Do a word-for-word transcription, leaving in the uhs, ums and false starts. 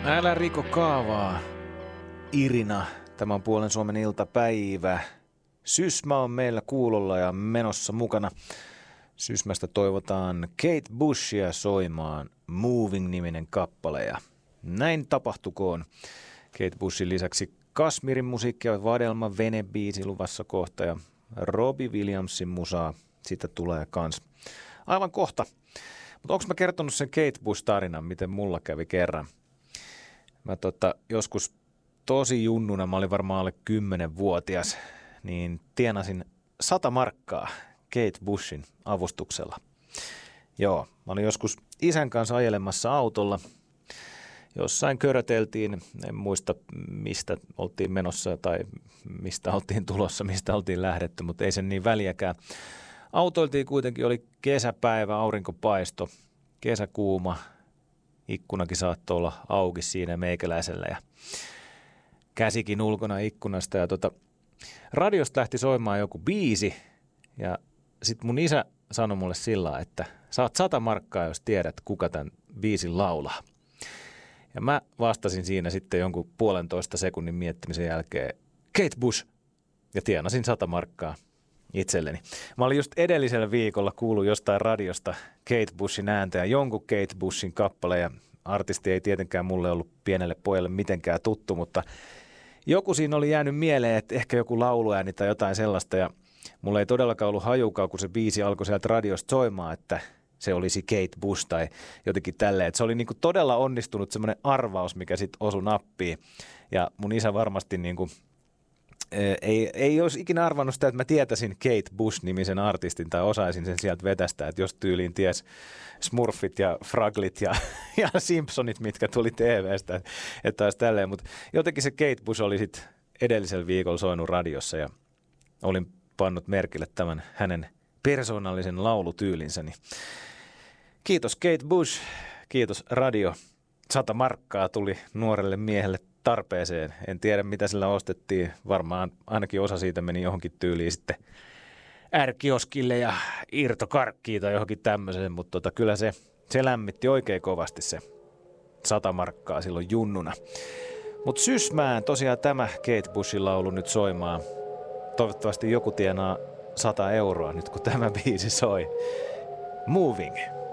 Älä riko kaavaa, Irina. Tämä on Puolen Suomen iltapäivä. Sysmä on meillä kuulolla ja menossa mukana. Sysmästä toivotaan Kate Bushia soimaan Moving-niminen kappale. Ja näin tapahtukoon. Kate Bushin lisäksi Kashmirin musiikkia, Vadelma Vene-biisi luvassa kohta ja Robbie Williamsin musaa siitä tulee kans aivan kohta. Mutta onko mä kertonut sen Kate Bush-tarinan, miten mulla kävi kerran? Mä tota, joskus tosi junnuna, mä olin varmaan alle kymmenvuotias, niin tienasin sata markkaa Kate Bushin avustuksella. Joo, mä olin joskus isän kanssa ajelemassa autolla. Jossain köröteltiin, en muista mistä oltiin menossa tai mistä oltiin tulossa, mistä oltiin lähdetty, mutta ei sen niin väliäkään. Autoiltiin kuitenkin, oli kesäpäivä, aurinkopaisto, kesäkuuma, ikkunakin saattoi olla auki siinä meikäläisellä ja käsikin ulkona ikkunasta. Ja tota, radiosta lähti soimaan joku biisi ja sitten mun isä sanoi mulle sillä, että saat sata markkaa, jos tiedät, kuka tämän biisin laulaa. Ja mä vastasin siinä sitten jonkun puolentoista sekunnin miettimisen jälkeen Kate Bush ja tienasin sata markkaa itselleni. Mä olin just edellisellä viikolla kuullut jostain radiosta Kate Bushin ääntä ja jonkun Kate Bushin kappale ja artisti ei tietenkään mulle ollut pienelle pojalle mitenkään tuttu, mutta joku siinä oli jäänyt mieleen, että ehkä joku lauluääni tai jotain sellaista ja mulla ei todellakaan ollut hajukaan, kun se biisi alkoi sieltä radiosta soimaan, että se olisi Kate Bush tai jotenkin tälleen. Että se oli niinku todella onnistunut semmoinen arvaus, mikä sitten osui nappiin. Ja mun isä varmasti niinku, ei, ei olisi ikinä arvannut sitä, että mä tietäisin Kate Bush-nimisen artistin tai osaisin sen sieltä vetästä. Että jos tyyliin ties Smurfit ja Fraglit ja, ja Simpsonit, mitkä tuli T V:stä, että olisi tälleen. Mutta jotenkin se Kate Bush oli sitten edellisellä viikolla soinut radiossa ja olin pannut merkille tämän hänen persoonallisen laulutyylinsä. Niin kiitos Kate Bush, kiitos radio. Sata markkaa tuli nuorelle miehelle tarpeeseen. En tiedä mitä sillä ostettiin. Varmaan ainakin osa siitä meni johonkin tyyliin sitten ärkioskille ja irtokarkkiin tai johonkin tämmöiseen. Mutta tota, kyllä se, se lämmitti oikein kovasti se sata markkaa silloin junnuna. Mutta Sysmään tosiaan tämä Kate Bushin laulu nyt soimaan. Toivottavasti joku tienaa sata euroa nyt kun tämä biisi soi. Moving.